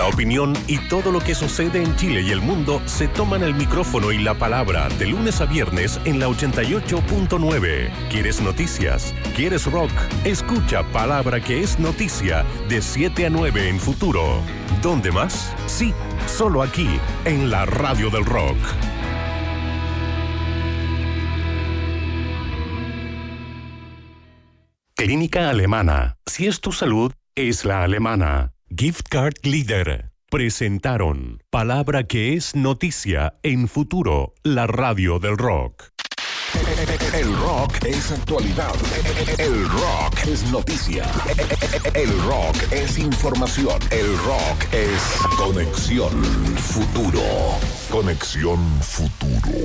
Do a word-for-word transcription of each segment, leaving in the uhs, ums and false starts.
La opinión y todo lo que sucede en Chile y el mundo se toman el micrófono y la palabra de lunes a viernes en la ochenta y ocho punto nueve. ¿Quieres noticias? ¿Quieres rock? Escucha Palabra que es noticia de siete a nueve en Futuro. ¿Dónde más? Sí, solo aquí, en la radio del rock. Clínica Alemana. Si es tu salud, es la alemana. Gift Card Leader. Presentaron Palabra que es noticia en Futuro, la radio del rock. El rock es actualidad. El rock es noticia. El rock es información. El rock es Conexión Futuro. Conexión Futuro.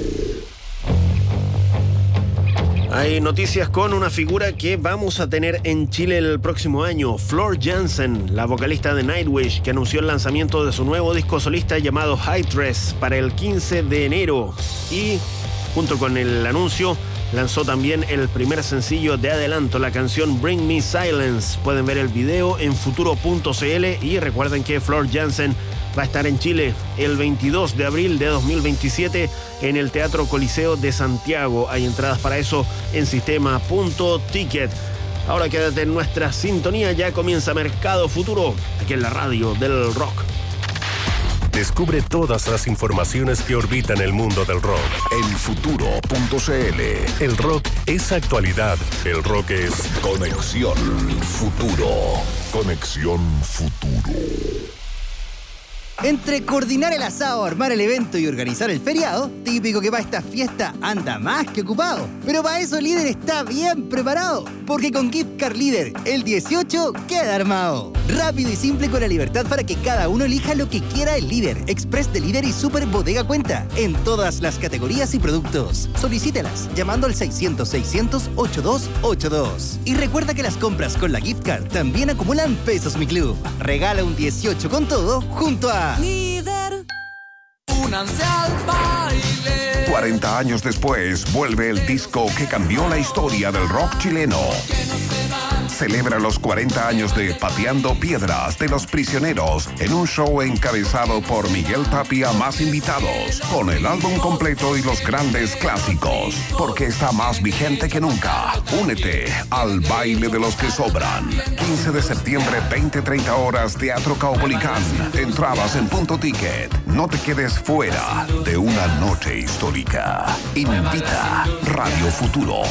Hay noticias con una figura que vamos a tener en Chile el próximo año. Floor Jansen, la vocalista de Nightwish, que anunció el lanzamiento de su nuevo disco solista llamado High Dress para el quince de enero. Y junto con el anuncio, lanzó también el primer sencillo de adelanto, la canción Bring Me Silence. Pueden ver el video en futuro punto c l y recuerden que Floor Jansen va a estar en Chile el veintidós de abril de dos mil veintisiete en el Teatro Coliseo de Santiago. Hay entradas para eso en sistema punto ticket. Ahora quédate en nuestra sintonía, ya comienza Mercado Futuro, aquí en la radio del rock. Descubre todas las informaciones que orbitan el mundo del rock en futuro punto c l. El rock es actualidad, el rock es Conexión Futuro. Conexión Futuro. Entre coordinar el asado, armar el evento y organizar el feriado, típico que para esta fiesta anda más que ocupado. Pero para eso Líder está bien preparado, porque con Gift Card Líder el dieciocho queda armado. Rápido y simple con la libertad para que cada uno elija lo que quiera el Líder, Express de Líder y Super Bodega Cuenta, en todas las categorías y productos. Solicítelas llamando al seiscientos, seiscientos, ochenta y dos ochenta y dos. Y recuerda que las compras con la Gift Card también acumulan pesos Mi Club. Regala un dieciocho con todo junto a Líder. Únanse al baile. cuarenta años después, vuelve el disco que cambió la historia del rock chileno. Celebra los cuarenta años de Pateando Piedras de Los Prisioneros en un show encabezado por Miguel Tapia más invitados, con el álbum completo y los grandes clásicos, porque está más vigente que nunca. Únete al baile de los que sobran. quince de septiembre, veinte treinta horas, Teatro Caupolicán. Entradas en Punto Ticket. No te quedes fuera de una noche histórica. Invita Radio Futuro.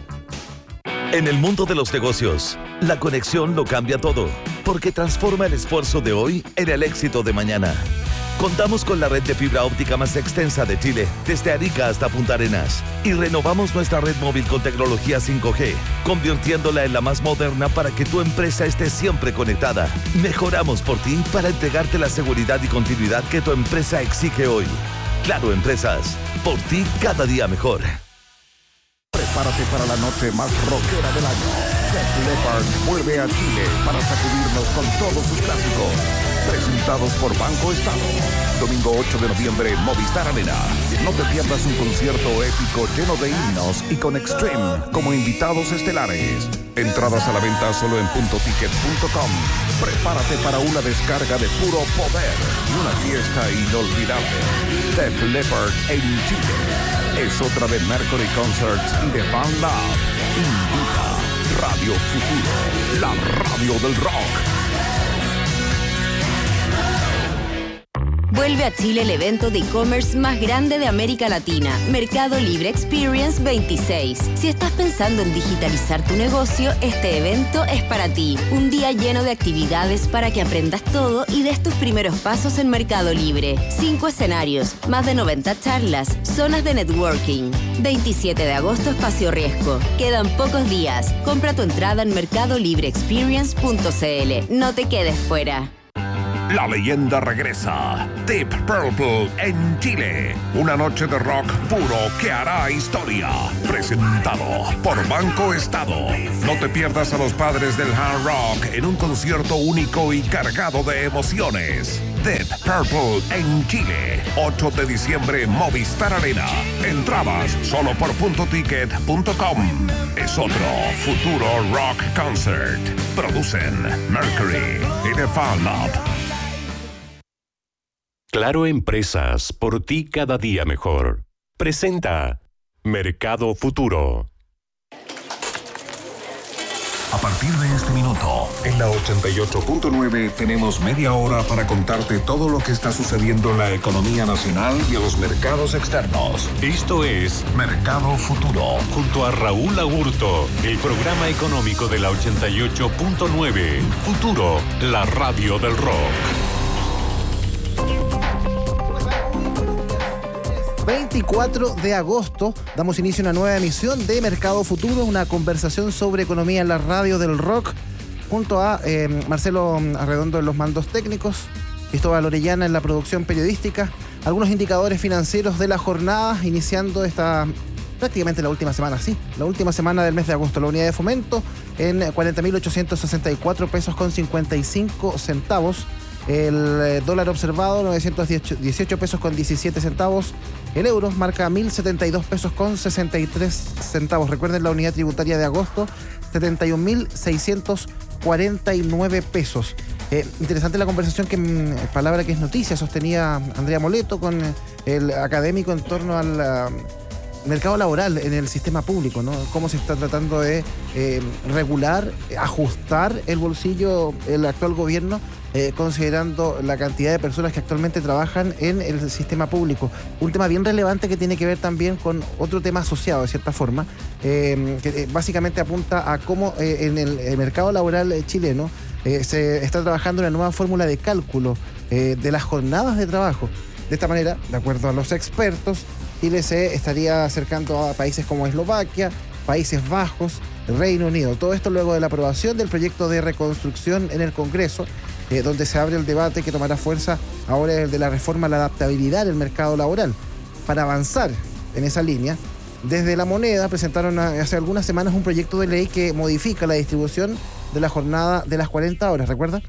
En el mundo de los negocios, la conexión lo cambia todo, porque transforma el esfuerzo de hoy en el éxito de mañana. Contamos con la red de fibra óptica más extensa de Chile, desde Arica hasta Punta Arenas, y renovamos nuestra red móvil con tecnología cinco G, convirtiéndola en la más moderna para que tu empresa esté siempre conectada. Mejoramos por ti para entregarte la seguridad y continuidad que tu empresa exige hoy. Claro Empresas, por ti cada día mejor. Prepárate para la noche más rockera del año. Def Leppard vuelve a Chile para sacudirnos con todos sus clásicos. Presentados por Banco Estado. Domingo ocho de noviembre, Movistar Arena. No te pierdas un concierto épico lleno de himnos y con Extreme como invitados estelares. Entradas a la venta solo en punto ticket punto com. Prepárate para una descarga de puro poder y una fiesta inolvidable. Def Leppard en Chile. Es otra de Mercury Concerts y de Fan Lab. Invita Radio Futuro, la radio del rock. Vuelve a Chile el evento de e-commerce más grande de América Latina, Mercado Libre Experience veintiséis. Si estás pensando en digitalizar tu negocio, este evento es para ti. Un día lleno de actividades para que aprendas todo y des tus primeros pasos en Mercado Libre. Cinco escenarios, más de noventa charlas, zonas de networking. veintisiete de agosto, Espacio Riesgo. Quedan pocos días. Compra tu entrada en mercado libre experience punto c l. No te quedes fuera. La leyenda regresa. Deep Purple en Chile. Una noche de rock puro que hará historia. Presentado por Banco Estado. No te pierdas a los padres del hard rock en un concierto único y cargado de emociones. Deep Purple en Chile. ocho de diciembre, Movistar Arena. Entradas solo por punto ticket punto com. Es otro futuro rock concert. Producen Mercury y The Fan Lab. Claro Empresas, por ti cada día mejor. Presenta Mercado Futuro. A partir de este minuto, en la ochenta y ocho punto nueve tenemos media hora para contarte todo lo que está sucediendo en la economía nacional y en los mercados externos. Esto es Mercado Futuro. junto a Raúl Agurto, el programa económico de la ochenta y ocho punto nueve. Futuro, la radio del rock. veinticuatro de agosto damos inicio a una nueva emisión de Mercado Futuro, una conversación sobre economía en la radio del rock, junto a eh, Marcelo Arredondo en los mandos técnicos, Cristóbal Orellana en la producción periodística, algunos indicadores financieros de la jornada, iniciando esta prácticamente la última semana, sí, la última semana del mes de agosto. La unidad de fomento en cuarenta mil ochocientos sesenta y cuatro pesos con cincuenta y cinco centavos. El dólar observado, novecientos dieciocho pesos con diecisiete centavos. El euro marca mil setenta y dos pesos con sesenta y tres centavos. Recuerden la unidad tributaria de agosto, setenta y un mil seiscientos cuarenta y nueve pesos. Eh, interesante la conversación que, en palabra que es noticia, sostenía Andrea Moleto con el académico en torno al uh, mercado laboral en el sistema público, ¿no? Cómo se está tratando de eh, regular, ajustar el bolsillo el actual gobierno, Eh, considerando la cantidad de personas que actualmente trabajan en el sistema público. Un tema bien relevante que tiene que ver también con otro tema asociado, de cierta forma, eh, que eh, básicamente apunta a cómo eh, en el, el mercado laboral eh, chileno eh, se está trabajando una nueva fórmula de cálculo eh, de las jornadas de trabajo. De esta manera, de acuerdo a los expertos, Chile se estaría acercando a países como Eslovaquia, Países Bajos, Reino Unido. Todo esto luego de la aprobación del proyecto de reconstrucción en el Congreso, Eh, donde se abre el debate que tomará fuerza ahora el de la reforma a la adaptabilidad del mercado laboral. Para avanzar en esa línea, desde La Moneda presentaron hace algunas semanas un proyecto de ley que modifica la distribución de la jornada de las cuarenta horas, ¿recuerda?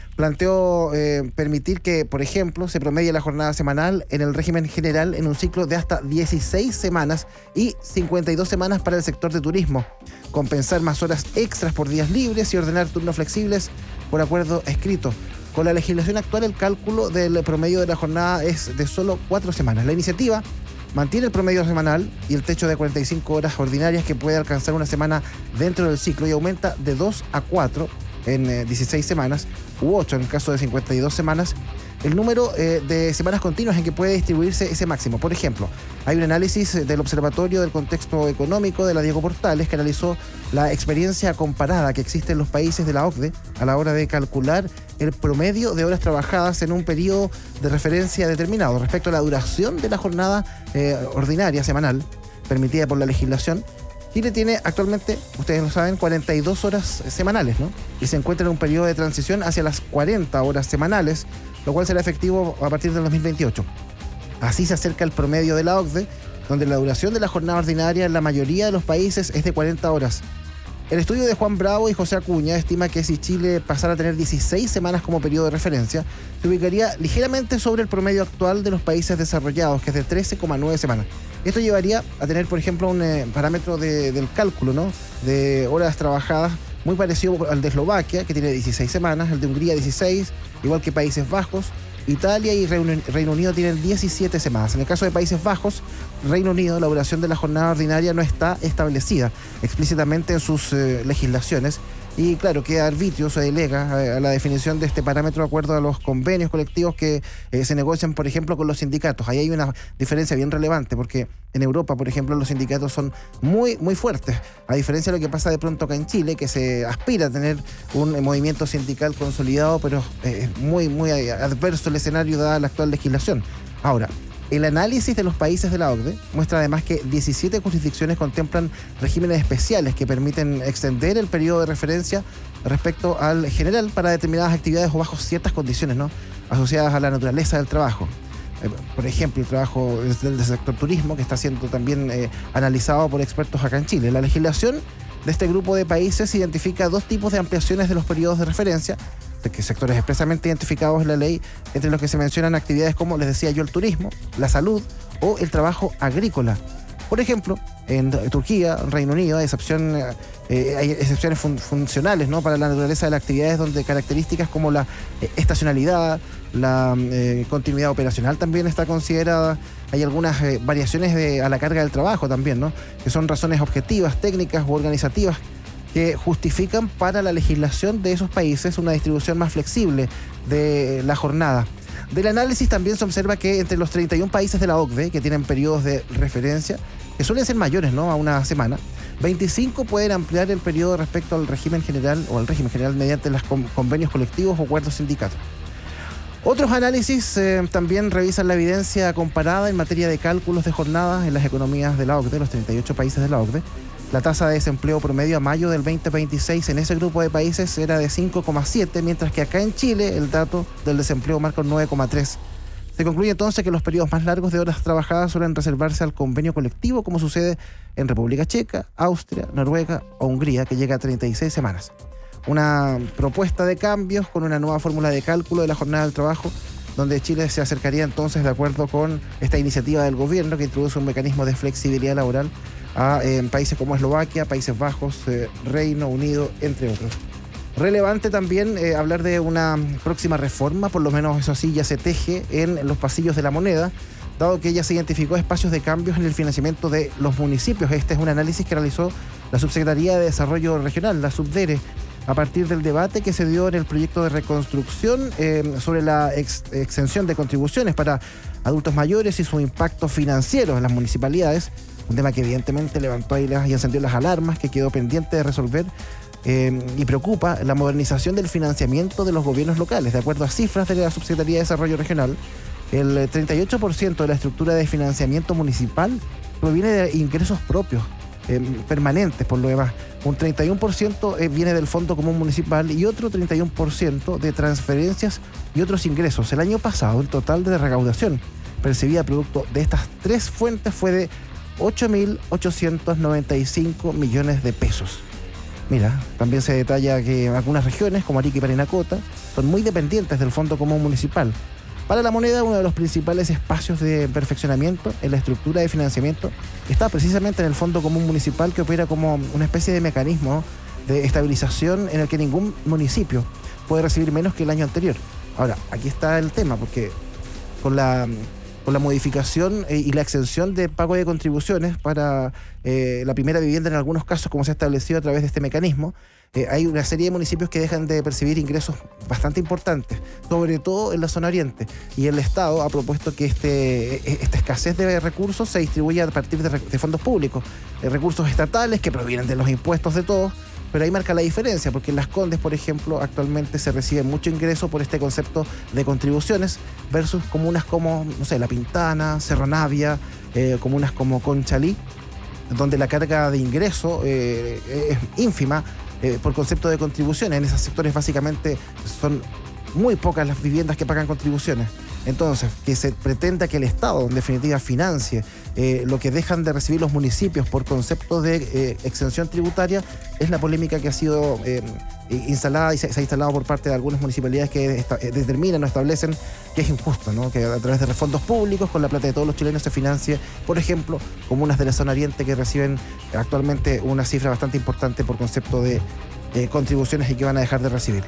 Planteó eh, permitir que, por ejemplo, se promedie la jornada semanal en el régimen general en un ciclo de hasta dieciséis semanas y cincuenta y dos semanas para el sector de turismo, compensar más horas extras por días libres y ordenar turnos flexibles por acuerdo escrito. Con la legislación actual, el cálculo del promedio de la jornada es de solo cuatro semanas. La iniciativa mantiene el promedio semanal y el techo de cuarenta y cinco horas ordinarias que puede alcanzar una semana dentro del ciclo y aumenta de dos a cuatro en eh, dieciséis semanas u ocho en el caso de cincuenta y dos semanas el número eh, de semanas continuas en que puede distribuirse ese máximo. Por ejemplo, hay un análisis del Observatorio del Contexto Económico de la Diego Portales que analizó la experiencia comparada que existe en los países de la O C D E a la hora de calcular el promedio de horas trabajadas en un periodo de referencia determinado respecto a la duración de la jornada eh, ordinaria semanal permitida por la legislación. Chile tiene actualmente, ustedes lo saben, cuarenta y dos horas semanales, ¿no? Y se encuentra en un periodo de transición hacia las cuarenta horas semanales, lo cual será efectivo a partir del dos mil veintiocho. Así se acerca el promedio de la O C D E, donde la duración de la jornada ordinaria en la mayoría de los países es de cuarenta horas. El estudio de Juan Bravo y José Acuña estima que si Chile pasara a tener dieciséis semanas como periodo de referencia, se ubicaría ligeramente sobre el promedio actual de los países desarrollados, que es de trece coma nueve semanas. Esto llevaría a tener, por ejemplo, un eh, parámetro de, del cálculo, ¿no?, de horas trabajadas muy parecido al de Eslovaquia, que tiene dieciséis semanas, el de Hungría dieciséis, igual que Países Bajos. Italia y Reino Unido tienen diecisiete semanas. En el caso de Países Bajos, Reino Unido, la duración de la jornada ordinaria no está establecida explícitamente en sus eh, legislaciones. Y claro, queda arbitrio, se delega a, a la definición de este parámetro de acuerdo a los convenios colectivos que eh, se negocian, por ejemplo, con los sindicatos. Ahí hay una diferencia bien relevante, porque en Europa, por ejemplo, los sindicatos son muy, muy fuertes, a diferencia de lo que pasa de pronto acá en Chile, que se aspira a tener un eh, movimiento sindical consolidado, pero es eh, muy, muy adverso el escenario dada la actual legislación. Ahora, el análisis de los países de la O C D E muestra además que diecisiete jurisdicciones contemplan regímenes especiales que permiten extender el periodo de referencia respecto al general para determinadas actividades o bajo ciertas condiciones, ¿no?, asociadas a la naturaleza del trabajo. Eh, por ejemplo, el trabajo del, del sector turismo, que está siendo también eh, analizado por expertos acá en Chile. La legislación de este grupo de países identifica dos tipos de ampliaciones de los periodos de referencia, de que sectores expresamente identificados en la ley, entre los que se mencionan actividades como, les decía yo, el turismo, la salud o el trabajo agrícola. Por ejemplo, en Turquía, en Reino Unido, hay, excepción, eh, hay excepciones fun- funcionales, ¿no?, para la naturaleza de las actividades, donde características como la eh, estacionalidad, La eh, continuidad operacional también está considerada. Hay algunas eh, variaciones de, a la carga del trabajo también, ¿no? Que son razones objetivas, técnicas u organizativas que justifican para la legislación de esos países una distribución más flexible de la jornada. Del análisis también se observa que entre los treinta y un países de la O C D E que tienen periodos de referencia, que suelen ser mayores, ¿no?, a una semana, veinticinco pueden ampliar el periodo respecto al régimen general o al régimen general mediante los convenios colectivos o acuerdos sindicatos. Otros análisis eh, también revisan la evidencia comparada en materia de cálculos de jornadas en las economías de la O C D E, los treinta y ocho países de la O C D E. La tasa de desempleo promedio a mayo del veinte veintiséis en ese grupo de países era de cinco coma siete, mientras que acá en Chile el dato del desempleo marca un nueve coma tres. Se concluye entonces que los periodos más largos de horas trabajadas suelen reservarse al convenio colectivo, como sucede en República Checa, Austria, Noruega o Hungría, que llega a treinta y seis semanas. Una propuesta de cambios con una nueva fórmula de cálculo de la jornada del trabajo, donde Chile se acercaría entonces, de acuerdo con esta iniciativa del gobierno que introduce un mecanismo de flexibilidad laboral a eh, países como Eslovaquia, Países Bajos, eh, Reino Unido, entre otros. Relevante también eh, hablar de una próxima reforma, por lo menos eso sí ya se teje en los pasillos de la moneda, dado que ya se identificó espacios de cambios en el financiamiento de los municipios. Este es un análisis que realizó la Subsecretaría de Desarrollo Regional, la SUBDERE, a partir del debate que se dio en el proyecto de reconstrucción eh, sobre la ex exención de contribuciones para adultos mayores y su impacto financiero en las municipalidades, un tema que evidentemente levantó ahí las, y encendió las alarmas, que quedó pendiente de resolver eh, y preocupa la modernización del financiamiento de los gobiernos locales. De acuerdo a cifras de la Subsecretaría de Desarrollo Regional, el treinta y ocho por ciento de la estructura de financiamiento municipal proviene de ingresos propios, eh, permanentes por lo demás. Un treinta y uno por ciento viene del Fondo Común Municipal y otro treinta y uno por ciento de transferencias y otros ingresos. El año pasado, el total de recaudación percibida producto de estas tres fuentes fue de ocho mil ochocientos noventa y cinco millones de pesos. Mira, también se detalla que algunas regiones, como Arica y Parinacota, son muy dependientes del Fondo Común Municipal. Para la moneda, uno de los principales espacios de perfeccionamiento en la estructura de financiamiento está precisamente en el Fondo Común Municipal, que opera como una especie de mecanismo de estabilización en el que ningún municipio puede recibir menos que el año anterior. Ahora, aquí está el tema, porque con la... con la modificación eh, y la exención de pago de contribuciones para eh, la primera vivienda en algunos casos, como se ha establecido a través de este mecanismo, eh, hay una serie de municipios que dejan de percibir ingresos bastante importantes, sobre todo en la zona oriente. Y el Estado ha propuesto que este, esta escasez de recursos se distribuya a partir de, de fondos públicos, de recursos estatales que provienen de los impuestos de todos. Pero ahí marca la diferencia, porque en Las Condes, por ejemplo, actualmente se recibe mucho ingreso por este concepto de contribuciones versus comunas como, no sé, La Pintana, Cerro Navia, eh, comunas como Conchalí, donde la carga de ingreso eh, es ínfima eh, por concepto de contribuciones. En esos sectores básicamente son muy pocas las viviendas que pagan contribuciones. Entonces, que se pretenda que el Estado, en definitiva, financie eh, lo que dejan de recibir los municipios por concepto de eh, exención tributaria, es la polémica que ha sido eh, instalada y se, se ha instalado por parte de algunas municipalidades que esta, eh, determinan o establecen que es injusto, ¿no?, que a través de fondos públicos, con la plata de todos los chilenos, se financie, por ejemplo, comunas de la zona oriente que reciben actualmente una cifra bastante importante por concepto de eh, contribuciones y que van a dejar de recibirlo.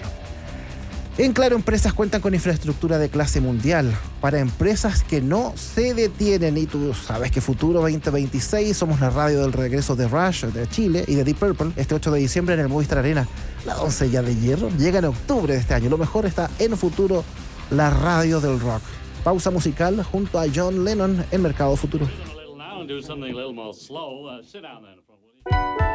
En Claro Empresas cuentan con infraestructura de clase mundial para empresas que no se detienen. Y tú sabes que Futuro veinte veintiséis, somos la radio del regreso de Rush, de Chile y de Deep Purple, este ocho de diciembre en el Movistar Arena. La doncella de hierro llega en octubre de este año. Lo mejor está en Futuro, la radio del rock. Pausa musical junto a John Lennon en Mercado Futuro. Do something a little more slow. Uh, sit down then.